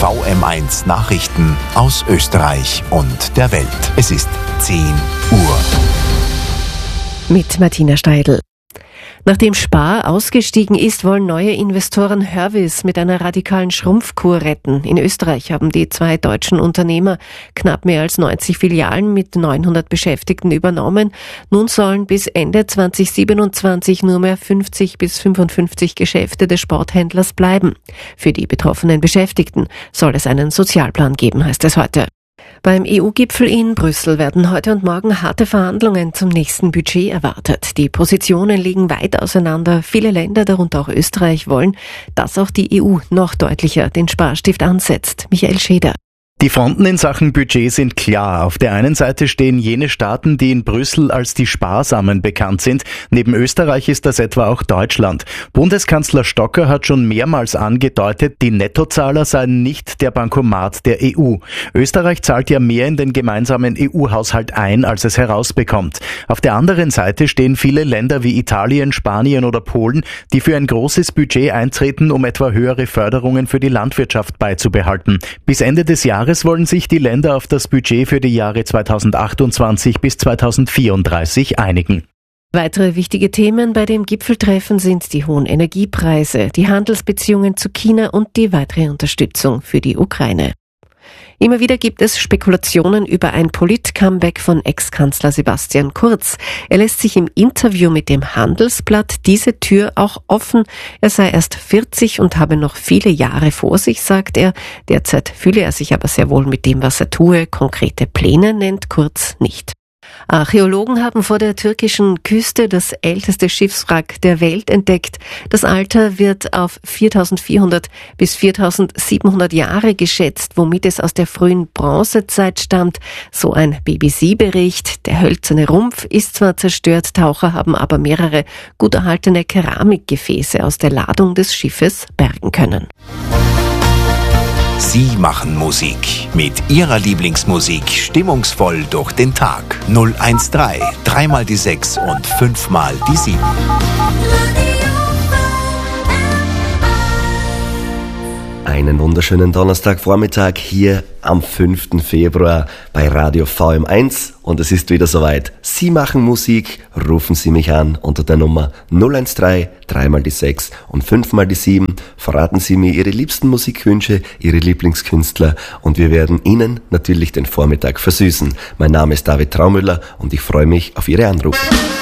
VM1 Nachrichten aus Österreich und der Welt. Es ist 10 Uhr. Mit Martina Steidl. Nachdem Spar ausgestiegen ist, wollen neue Investoren Hörvis mit einer radikalen Schrumpfkur retten. In Österreich haben die 2 deutschen Unternehmer knapp mehr als 90 Filialen mit 900 Beschäftigten übernommen. Nun sollen bis Ende 2027 nur mehr 50 bis 55 Geschäfte des Sporthändlers bleiben. Für die betroffenen Beschäftigten soll es einen Sozialplan geben, heißt es heute. Beim EU-Gipfel in Brüssel werden heute und morgen harte Verhandlungen zum nächsten Budget erwartet. Die Positionen liegen weit auseinander. Viele Länder, darunter auch Österreich, wollen, dass auch die EU noch deutlicher den Sparstift ansetzt. Michael Scheder. Die Fronten in Sachen Budget sind klar. Auf der einen Seite stehen jene Staaten, die in Brüssel als die Sparsamen bekannt sind. Neben Österreich ist das etwa auch Deutschland. Bundeskanzler Stocker hat schon mehrmals angedeutet, die Nettozahler seien nicht der Bankomat der EU. Österreich zahlt ja mehr in den gemeinsamen EU-Haushalt ein, als es herausbekommt. Auf der anderen Seite stehen viele Länder wie Italien, Spanien oder Polen, die für ein großes Budget eintreten, um etwa höhere Förderungen für die Landwirtschaft beizubehalten. Bis Ende des Jahres wollen sich die Länder auf das Budget für die Jahre 2028 bis 2034 einigen. Weitere wichtige Themen bei dem Gipfeltreffen sind die hohen Energiepreise, die Handelsbeziehungen zu China und die weitere Unterstützung für die Ukraine. Immer wieder gibt es Spekulationen über ein Polit-Comeback von Ex-Kanzler Sebastian Kurz. Er lässt sich im Interview mit dem Handelsblatt diese Tür auch offen. Er sei erst 40 und habe noch viele Jahre vor sich, sagt er. Derzeit fühle er sich aber sehr wohl mit dem, was er tue. Konkrete Pläne nennt Kurz nicht. Archäologen haben vor der türkischen Küste das älteste Schiffswrack der Welt entdeckt. Das Alter wird auf 4400 bis 4700 Jahre geschätzt, womit es aus der frühen Bronzezeit stammt. So ein BBC-Bericht. Der hölzerne Rumpf ist zwar zerstört, Taucher haben aber mehrere gut erhaltene Keramikgefäße aus der Ladung des Schiffes bergen können. Sie machen Musik. Mit Ihrer Lieblingsmusik stimmungsvoll durch den Tag. 013, 3 mal die 6 und 5 mal die 7. Einen wunderschönen Donnerstagvormittag hier am 5. Februar bei Radio VM1 und es ist wieder soweit. Sie machen Musik, rufen Sie mich an unter der Nummer 013, 3 mal die 6 und 5 mal die 7. Verraten Sie mir Ihre liebsten Musikwünsche, Ihre Lieblingskünstler und wir werden Ihnen natürlich den Vormittag versüßen. Mein Name ist David Traumüller und ich freue mich auf Ihre Anrufe.